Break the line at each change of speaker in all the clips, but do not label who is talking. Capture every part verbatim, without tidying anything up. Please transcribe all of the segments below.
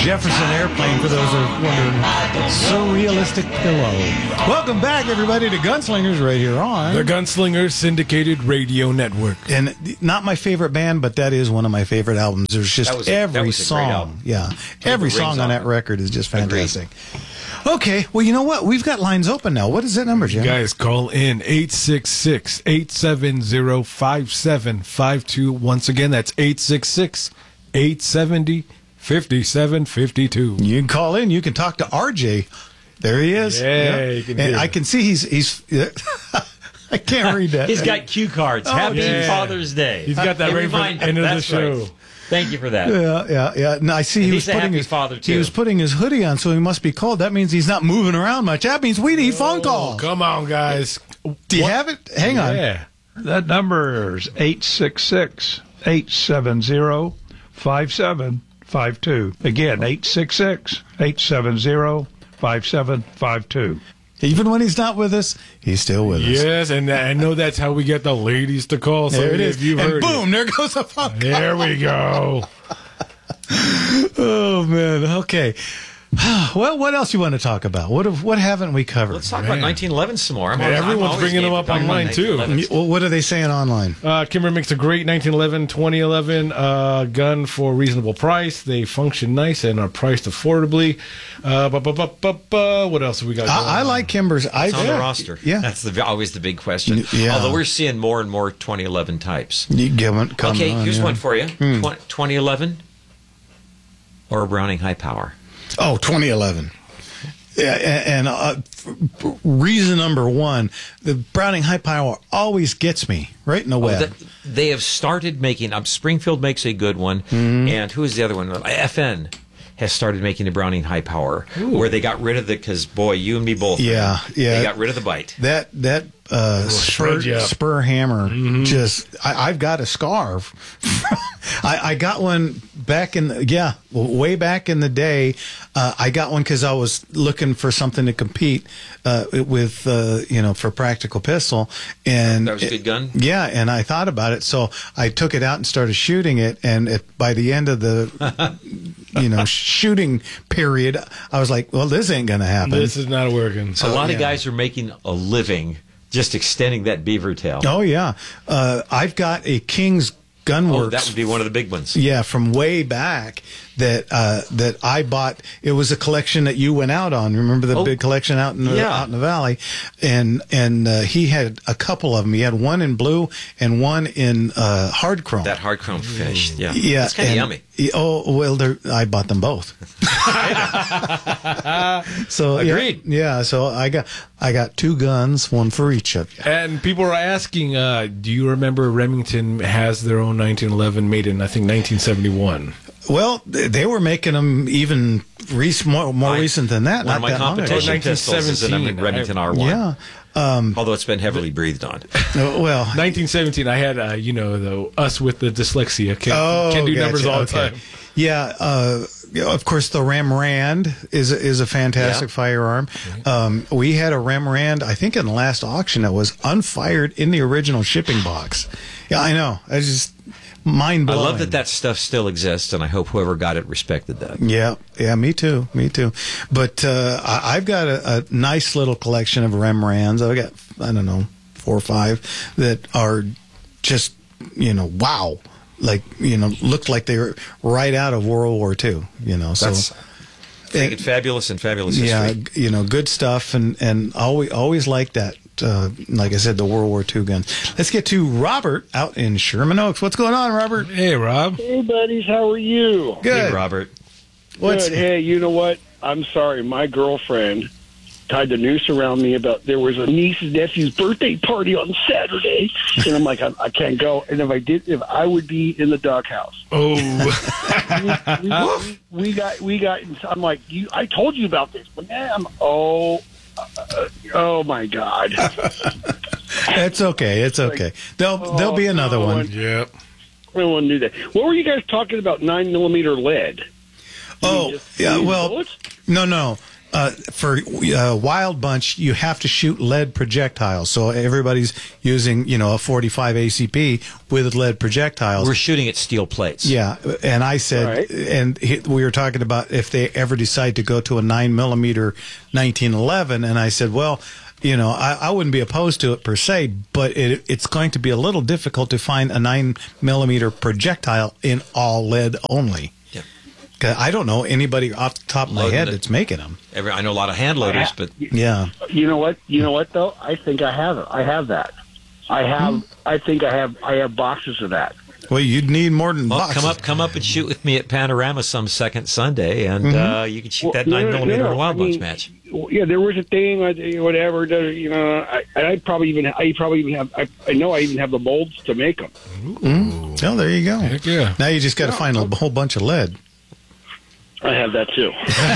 Jefferson Airplane, for those who are wondering. Surrealistic Pillow. Welcome back, everybody, to Gunslingers right here on
the Gunslingers Syndicated Radio Network.
And not my favorite band, but that is one of my favorite albums. There's just
was a,
every song. Yeah, every song on that record is just fantastic. Agreed. Okay, well, you know what? We've got lines open now. What is that number, Jim?
You guys call in eight six six, eight seven zero, five seven five two. Once again, that's eight six six, eight seven zero, five seven five two.
You can call in. You can talk to R J. There he is.
Yeah,
yeah.
You can
and
hear
I
it.
can see he's he's. I can't read that.
He's got cue cards.
Oh,
Happy
yeah.
Father's Day.
He's got that
Hey,
right from
remind
the end
him.
of the
That's
show.
right. Thank you for that.
Yeah, yeah, yeah. No, I see
And
he
he's
was
a
putting
happy
his
father, too.
He was putting his hoodie on, so he must be cold. That means he's not moving around much. That means we need phone calls.
Come on, guys.
Do you have it? Hang on.
Yeah.
That number is eight six six, eight seven zero, five seven five two. Again, eight six six, eight seven zero, five seven five two.
Even when he's not with us, he's still with us.
Yes, and I know that's how we get the ladies to call. So
There it is.
if you've
And
heard
boom,
it.
there goes a phone call.
There we go.
Oh, man. Okay. Well, what else you want to talk about? What have, what haven't we covered?
Let's talk
Man.
about nineteen eleven some more. I'm
Yeah,
I'm
everyone's
always
bringing
game
them
to
up
talk about
online, too.
nineteen eleven.
Well, what are they saying online?
Uh, Kimber makes a great nineteen eleven, twenty eleven uh, gun for a reasonable price. They function nice and are priced affordably. Uh, bu- bu- bu- bu- bu- what else have we got going
I, I
on?
like Kimber's. I,
It's on
yeah.
the roster.
Yeah.
That's the, always the big question.
Yeah.
Although we're seeing more and more twenty eleven types.
You give it, come
Okay,
on,
here's
yeah.
one for you.
Hmm.
Tw- twenty eleven or a Browning High Power?
Oh, twenty eleven. Yeah, and, and uh, f- reason number one, the Browning High Power always gets me right in the
Oh,
web.
that, they have started making. Um, Springfield makes a good one,
Mm-hmm.
and who is the other one? F N has started making a Browning High Power, where they got rid of the. Because boy, you and me both.
Yeah,
man,
yeah.
They got rid of the bite.
That that uh, spur,
shred you up.
spur hammer just. I, I've got a scarf. I, I got one back in the, yeah way back in the day. Uh, I got one because I was looking for something to compete uh, with uh, you know for practical pistol, and
That was a good gun?
Yeah, and I thought about it, so I took it out and started shooting it, and it, by the end of the you know shooting period, I was like, well, this ain't gonna happen.
This is not working.
a lot
yeah.
of guys are making a living just extending that beaver tail.
Oh yeah, uh, I've got a King's Gunworks.
Oh, that would be one of the big ones.
Yeah, from way back that uh, that I bought. It was a collection that you went out on. Remember the
Oh,
big collection out in the,
yeah.
out in the valley, and and uh, he had a couple of them. He had one in blue and one in uh, hard chrome.
That hard chrome finish. Yeah,
yeah,
it's kind of
and-
yummy.
Oh well, they're- I bought them both. So
Agreed.
Yeah, yeah, so I got I got two guns, one for each of you.
And people are asking, uh, do you remember Remington has their own nineteen eleven made in, I think, nineteen seventy-one?
Well, they were making them even rec- more, more
I-
recent than that.
One
not
of my
that long ago.
competition
nineteen
pistols is a
seventeen.
Remington R one.
Yeah. Um,
Although it's been heavily breathed on.
uh, well,
nineteen seventeen, I had, uh, you know, the us with the dyslexia. Can,
oh,
can do
gotcha.
numbers all the
Okay.
time.
Yeah. Uh, you know, of course, the Ramrand is a, is a fantastic
Yeah.
firearm. Um, we had a Ramrand, I think, in the last auction that was unfired in the original shipping box. Yeah, I know. I just mind
I
blowing.
love that that stuff still exists, and I hope whoever got it respected that.
Yeah, yeah, me too, me too. But uh, I, I've got a, a nice little collection of Remrands. I've got, I don't know, four or five that are just, you know, wow. Like, you know, looked like they were right out of World War Two, you know. So,
That's Make it fabulous and fabulous history.
yeah, g- you know, good stuff, and, and always, always like that. Uh, like I said, the World War Two gun. Let's get to Robert out in Sherman Oaks. What's going on, Robert?
Hey, Rob.
Hey, buddies, how are you?
Good.
Hey, Robert.
What's-
Good. Hey, you know what? I'm sorry. My girlfriend tied the noose around me about there was a niece and nephew's birthday party on Saturday, and I'm like, I, I can't go. And if I did, if I would be in the doghouse.
Oh,
we, we, we got, we got. I'm like, you. I told you about this, but ma'am, oh, uh, oh my God.
It's okay. It's okay. There'll there'll be another
oh,
one.
yep.
No one knew that. What were you guys talking about? Nine millimeter lead.
Oh,
just
yeah.
use
Well,
bullets?
no, no. Uh, for uh, Wild Bunch, you have to shoot lead projectiles. So everybody's using, you know, a forty-five A C P with lead projectiles.
We're shooting at steel plates.
Yeah, and I said,
Right.
and he, we were talking about if they ever decide to go to a nine millimeter nineteen eleven, and I said, well, you know, I, I wouldn't be opposed to it per se, but it, it's going to be a little difficult to find a nine millimeter projectile in all lead only.
Yeah.
'Cause I don't know anybody off the top of my
Loading
head
it.
that's making them.
Every, I know a lot of hand loaders, but
Yeah.
You know what? You know what though? I think I have it. I have that. I have.
Hmm.
I think I have. I have boxes of that.
Well, you'd need more than
well,
boxes.
come up, come up and shoot with me at Panorama some second Sunday, and
Mm-hmm.
uh, you can shoot that
Well,
nine
no,
millimeter
no,
in a Wild
I
Bunch
mean,
match.
Yeah, there was a thing, I- whatever. does- You know, I, I probably even. I probably even have. I, I know I even have the molds to make them.
Oh, there you go.
Heck yeah.
Now you just got to find a whole bunch of lead.
I have that too.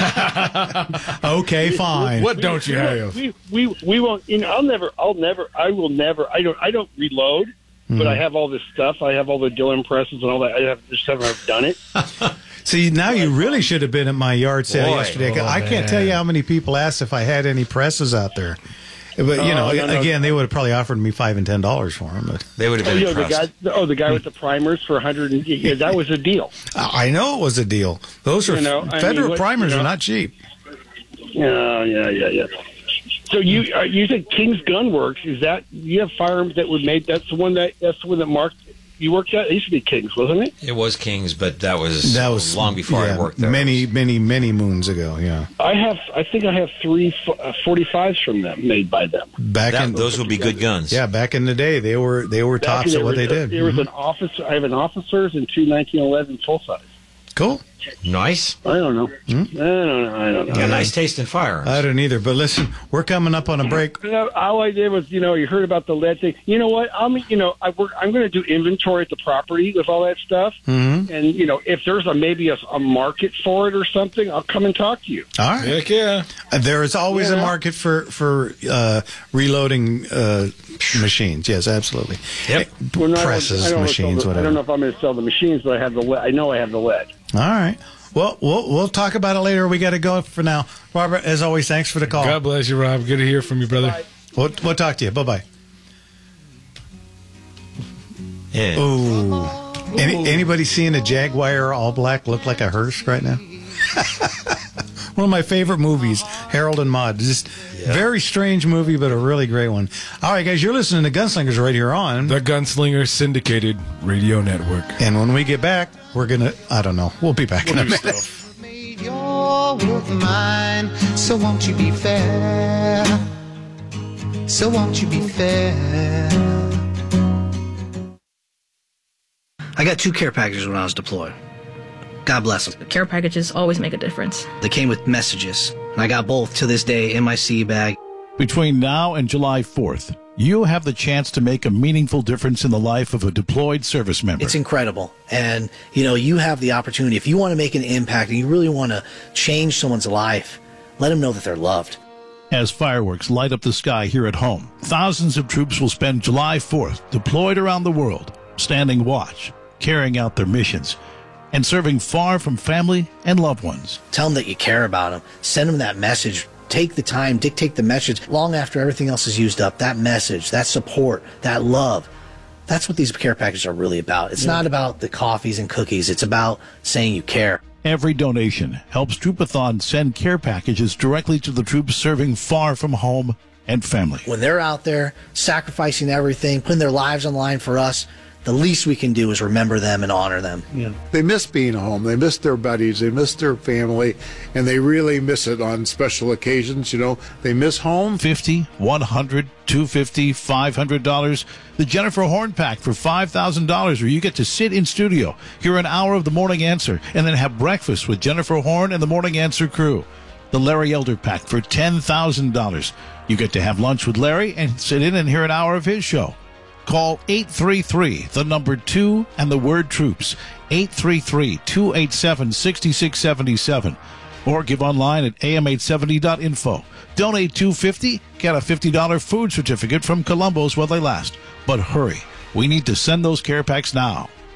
Okay, fine.
What don't you have?
We, we we won't. You know, I'll never. I'll never. I will never. I don't. I don't reload. But I have all this stuff. I have all the Dillon presses and all that. I have just haven't done it.
See, now you really should have been at my yard sale
Boy.
yesterday.
Oh,
I can't
man.
tell you how many people asked if I had any presses out there. But you know,
Oh, no, no.
again, they would have probably offered me five and ten dollars for them. But
They would have
Oh,
been
you know, the
impressed.
guy. Oh, the guy with the primers for a hundred. Yeah, that was a deal.
I know it was a deal. Those are
You know, I
federal
mean, what-
primers
you know.
are not cheap.
Yeah, yeah, yeah, yeah. So you uh, you said King's Gun Works? Is that you have firearms that were made? That's the one that that's the one that Mark you worked at. It used to be King's, wasn't it?
It was King's, but that was
That was
long before
yeah,
I worked there.
Many, many, many moons ago. Yeah,
I have. I think I have three f- uh, forty-fives from them, made by them.
back
That,
in
those would be good guns.
yeah, back in the day, they were they were
Back
tops
in
at what
there
they
was-
did. Mm-hmm.
There was an officer. I have an officers and two nineteen eleven full size.
Cool.
Nice.
I don't know.
Hmm?
I don't know. I don't know.
Got a nice taste in firearms.
I don't either. But listen, we're coming up on a break.
You know, all I did was, you know, you heard about the lead thing. You know what? I'm, you know, I work. I'm going to do inventory at the property with all that stuff.
Mm-hmm.
And you know, if there's a maybe a, a market for it or something, I'll come and talk to you.
All right.
Heck yeah.
Uh, There is always a
Yeah.
market for for uh, reloading uh, machines. Yes, absolutely.
Yep.
Eh,
Well, no, I don't-
Presses,
I don't wanna
machines,
sell the,
whatever.
I don't know if I'm going to sell the machines, but I have the. Lead. I know I have the lead.
All right. Well, we'll we'll talk about it later. We got to go for now. Robert, as always, thanks for the call.
God bless you, Rob. Good to hear from you, brother.
We'll, we'll talk to you. Bye bye.
Yeah.
Ooh. Any, anybody seeing a Jaguar all black look like a hearse right now? One of my favorite movies, Harold and Maude. Just very strange movie, but a really great one. All right, guys, you're listening to Gunslingers right here on.
The Gunslinger Syndicated Radio Network.
And when we get back, we're going to, I don't know, we'll be back in a minute.
Made your world mine, so won't you be fair? So won't you be fair?
I got two care packages when I was deployed. God bless them.
Care packages always make a difference.
They came with messages, and I got both to this day in my C bag.
Between now and July fourth, you have the chance to make a meaningful difference in the life of a deployed service member.
It's incredible. And, you know, you have the opportunity. If you want to make an impact and you really want to change someone's life, let them know that they're loved.
As fireworks light up the sky here at home, thousands of troops will spend July fourth deployed around the world, standing watch, carrying out their missions, and serving far from family and loved ones.
Tell them that you care about them. Send them that message. Take the time, dictate the message long after everything else is used up. That message, that support, that love. That's what these care packages are really about. It's not about the coffees and cookies. It's about saying you care.
Every donation helps Troopathon send care packages directly to the troops serving far from home and family.
When they're out there sacrificing everything, putting their lives on the line for us, the least we can do is remember them and honor them.
They miss being home. They miss their buddies. They miss their family, and they really miss it on special occasions. You know, they miss home.
fifty, one hundred, two hundred fifty dollars, five hundred dollars. The Jennifer Horn Pack for five thousand dollars, where you get to sit in studio, hear an hour of the Morning Answer, and then have breakfast with Jennifer Horn and the Morning Answer crew. The Larry Elder Pack for ten thousand dollars. You get to have lunch with Larry and sit in and hear an hour of his show. Call eight three three, the number two, and the word troops, eight three three, two eight seven, six six seven seven, or give online at A M eight seventy dot info. Donate two hundred fifty dollars, get a fifty dollars food certificate from Columbo's while they last. But hurry, we need to send those care packs now.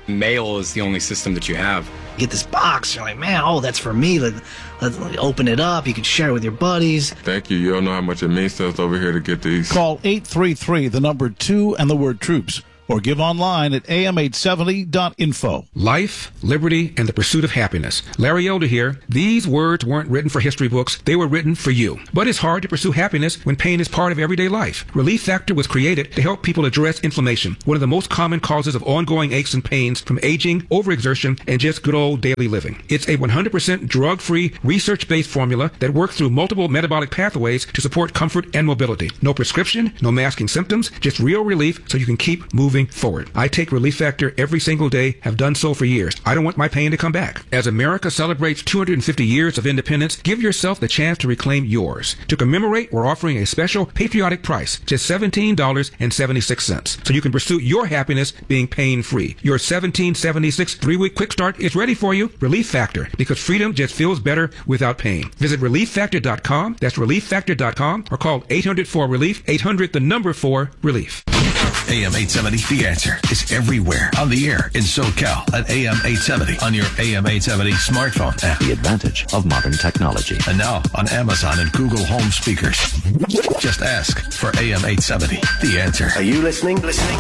Mail is the only system that you have.
You get this box, you're like, man, oh, that's for me. Let, let's open it up. You can share it with your buddies.
Thank you. You don't know how much it means to us over here to get these.
Call eight three three, the number two, and the word troops, or give online at A M eight seventy dot info.
Life, liberty, and the pursuit of happiness. Larry Elder here. These words weren't written for history books. They were written for you. But it's hard to pursue happiness when pain is part of everyday life. Relief Factor was created to help people address inflammation, one of the most common causes of ongoing aches and pains from aging, overexertion, and just good old daily living. It's a one hundred percent drug-free, research-based formula that works through multiple metabolic pathways to support comfort and mobility. No prescription, no masking symptoms, just real relief so you can keep moving forward. I take Relief Factor every single day, have done so for years. I don't want my pain to come back. As America celebrates two hundred fifty years of independence, give yourself the chance to reclaim yours. To commemorate, we're offering a special patriotic price, just seventeen dollars and seventy-six cents, so you can pursue your happiness being pain-free. Your seventeen seventy-six three-week quick start is ready for you. Relief Factor, because freedom just feels better without pain. Visit relief factor dot com. That's relief factor dot com, or call eight hundred four relief, eight hundred the number four relief.
A M eight seventy, The Answer, is everywhere on the air in SoCal at A M eight seventy on your A M eight seventy smartphone app.
The advantage of modern technology.
And now on Amazon and Google Home speakers. Just ask for A M eight seventy, The Answer.
Are you listening? Listening?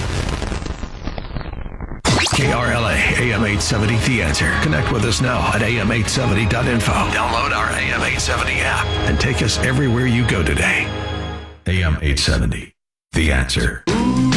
K R L A, A M eight seventy, The Answer. Connect with us now at A M eight seventy dot info. Download our A M eight seventy app and take us everywhere you go today. A M eight seventy, The Answer.